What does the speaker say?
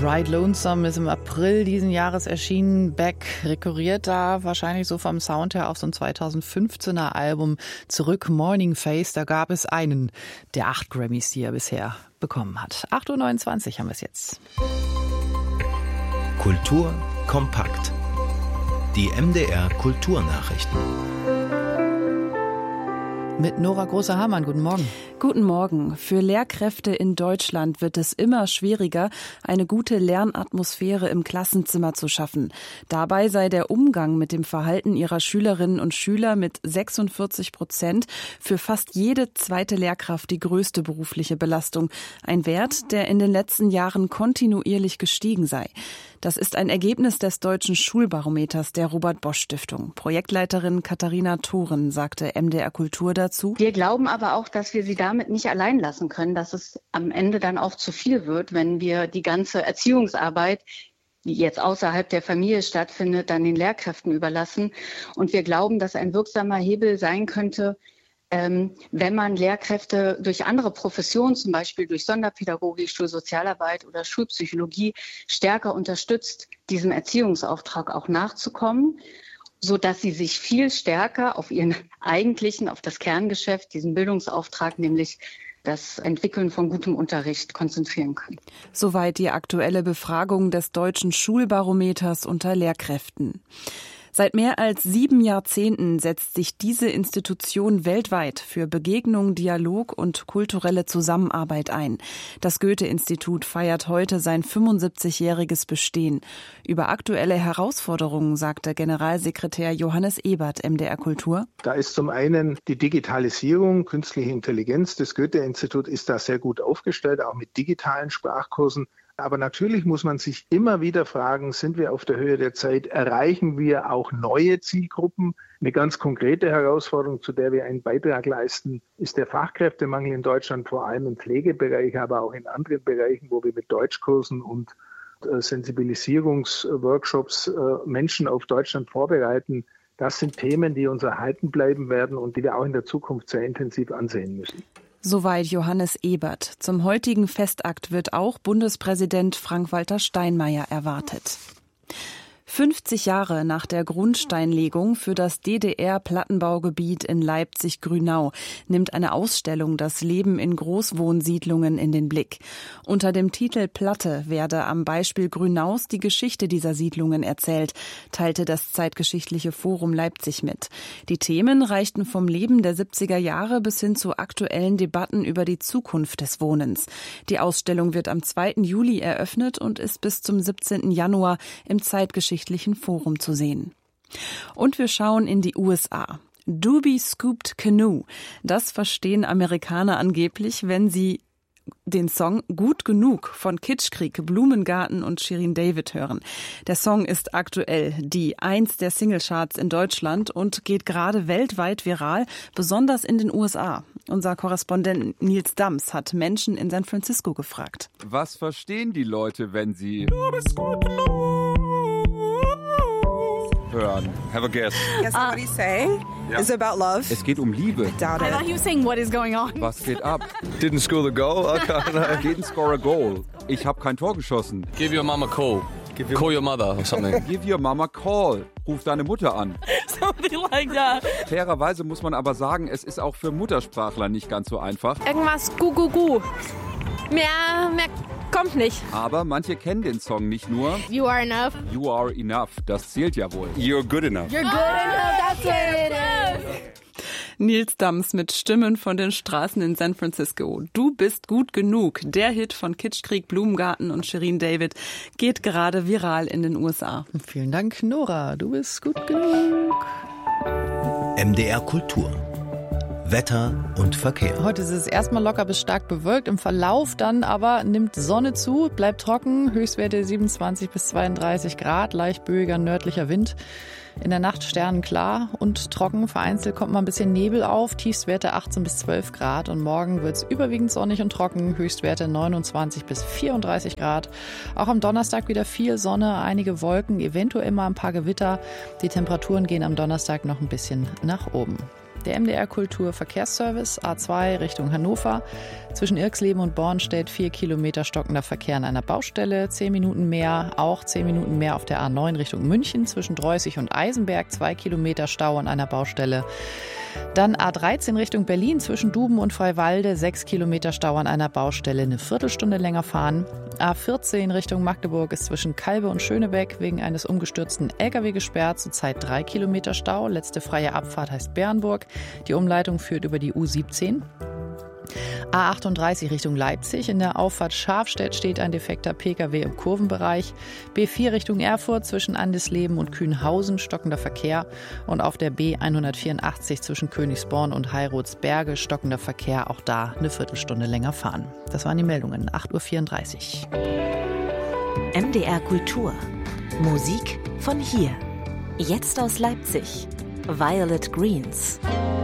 Ride Lonesome ist im April diesen Jahres erschienen. Beck rekurriert da wahrscheinlich so vom Sound her auf so ein 2015er Album zurück, Morning Face. Da gab es einen der 8 Grammys, die er bisher bekommen hat. 8.29 Uhr haben wir es jetzt. Kultur kompakt. Die MDR Kulturnachrichten. Mit Nora Große-Hamann, guten Morgen. Guten Morgen. Für Lehrkräfte in Deutschland wird es immer schwieriger, eine gute Lernatmosphäre im Klassenzimmer zu schaffen. Dabei sei der Umgang mit dem Verhalten ihrer Schülerinnen und Schüler mit 46% für fast jede zweite Lehrkraft die größte berufliche Belastung. Ein Wert, der in den letzten Jahren kontinuierlich gestiegen sei. Das ist ein Ergebnis des Deutschen Schulbarometers der Robert-Bosch-Stiftung. Projektleiterin Katharina Thoren sagte MDR Kultur dazu. Wir glauben aber auch, dass wir sie damit nicht allein lassen können, dass es am Ende dann auch zu viel wird, wenn wir die ganze Erziehungsarbeit, die jetzt außerhalb der Familie stattfindet, dann den Lehrkräften überlassen. Und wir glauben, dass ein wirksamer Hebel sein könnte, wenn man Lehrkräfte durch andere Professionen, zum Beispiel durch Sonderpädagogik, Schulsozialarbeit oder Schulpsychologie, stärker unterstützt, diesem Erziehungsauftrag auch nachzukommen, sodass sie sich viel stärker auf ihren eigentlichen, auf das Kerngeschäft, diesen Bildungsauftrag, nämlich das Entwickeln von gutem Unterricht, konzentrieren können. Soweit die aktuelle Befragung des Deutschen Schulbarometers unter Lehrkräften. Seit mehr als 7 Jahrzehnten setzt sich diese Institution weltweit für Begegnung, Dialog und kulturelle Zusammenarbeit ein. Das Goethe-Institut feiert heute sein 75-jähriges Bestehen. Über aktuelle Herausforderungen sagte Generalsekretär Johannes Ebert, MDR Kultur. Da ist zum einen die Digitalisierung, künstliche Intelligenz. Das Goethe-Institut ist da sehr gut aufgestellt, auch mit digitalen Sprachkursen. Aber natürlich muss man sich immer wieder fragen, sind wir auf der Höhe der Zeit? Erreichen wir auch neue Zielgruppen? Eine ganz konkrete Herausforderung, zu der wir einen Beitrag leisten, ist der Fachkräftemangel in Deutschland, vor allem im Pflegebereich, aber auch in anderen Bereichen, wo wir mit Deutschkursen und Sensibilisierungsworkshops Menschen auf Deutschland vorbereiten. Das sind Themen, die uns erhalten bleiben werden und die wir auch in der Zukunft sehr intensiv ansehen müssen. Soweit Johannes Ebert. Zum heutigen Festakt wird auch Bundespräsident Frank-Walter Steinmeier erwartet. 50 Jahre nach der Grundsteinlegung für das DDR-Plattenbaugebiet in Leipzig-Grünau nimmt eine Ausstellung das Leben in Großwohnsiedlungen in den Blick. Unter dem Titel Platte werde am Beispiel Grünaus die Geschichte dieser Siedlungen erzählt, teilte das Zeitgeschichtliche Forum Leipzig mit. Die Themen reichten vom Leben der 70er Jahre bis hin zu aktuellen Debatten über die Zukunft des Wohnens. Die Ausstellung wird am 2. Juli eröffnet und ist bis zum 17. Januar im Zeitgeschichtlichen Forum zu sehen. Und wir schauen in die USA. Doobie Scooped Canoe. Das verstehen Amerikaner angeblich, wenn sie den Song Gut genug von Kitschkrieg, Blumengarten und Shirin David hören. Der Song ist aktuell die 1 der Singlecharts in Deutschland und geht gerade weltweit viral, besonders in den USA. Unser Korrespondent Nils Dams hat Menschen in San Francisco gefragt. Was verstehen die Leute, wenn sie Du bist gut genug hören? Have a guess. Guess what he's saying? Yeah. Is it about love? Es geht um Liebe. Doubt I it. thought he was saying, what is going on? Was geht ab? Didn't score the goal? Okay, no. Didn't score a goal. Ich habe kein Tor geschossen. Give your mum a call. Call your mother or something. Give your mama a call. Ruf deine Mutter an. Something like that. Fairerweise muss man aber sagen, es ist auch für Muttersprachler nicht ganz so einfach. Irgendwas gu. Mehr kommt nicht. Aber manche kennen den Song nicht nur. You are enough. You are enough. Das zählt ja wohl. You're good enough. You're good enough. That's what it is. Nils Dams mit Stimmen von den Straßen in San Francisco. Du bist gut genug. Der Hit von Kitschkrieg, Blumengarten und Shirin David geht gerade viral in den USA. Vielen Dank, Nora. Du bist gut genug. MDR Kultur. Wetter und Verkehr. Heute ist es erstmal locker bis stark bewölkt. Im Verlauf dann aber nimmt Sonne zu, bleibt trocken. Höchstwerte 27 bis 32 Grad, leicht böiger nördlicher Wind. In der Nacht sternenklar und trocken. Vereinzelt kommt mal ein bisschen Nebel auf. Tiefstwerte 18 bis 12 Grad. Und morgen wird es überwiegend sonnig und trocken. Höchstwerte 29 bis 34 Grad. Auch am Donnerstag wieder viel Sonne, einige Wolken, eventuell mal ein paar Gewitter. Die Temperaturen gehen am Donnerstag noch ein bisschen nach oben. Der MDR Kultur Verkehrsservice A2 Richtung Hannover. Zwischen Irxleben und Bornstedt 4 Kilometer stockender Verkehr an einer Baustelle, 10 Minuten mehr, auch 10 Minuten mehr auf der A9 Richtung München, zwischen Dreußig und Eisenberg 2 Kilometer Stau an einer Baustelle. Dann A13 Richtung Berlin zwischen Duben und Freiwalde, 6 Kilometer Stau an einer Baustelle, eine Viertelstunde länger fahren. A14 Richtung Magdeburg ist zwischen Kalbe und Schönebeck wegen eines umgestürzten LKW gesperrt, zurzeit 3 Kilometer Stau. Letzte freie Abfahrt heißt Bernburg. Die Umleitung führt über die U17. A38 Richtung Leipzig. In der Auffahrt Scharfstedt steht ein defekter Pkw im Kurvenbereich. B4 Richtung Erfurt zwischen Andesleben und Kühnhausen stockender Verkehr. Und auf der B184 zwischen Königsborn und Heiratsberge stockender Verkehr. Auch da eine Viertelstunde länger fahren. Das waren die Meldungen. 8.34 Uhr. MDR Kultur. Musik von hier. Jetzt aus Leipzig. Violet Greens.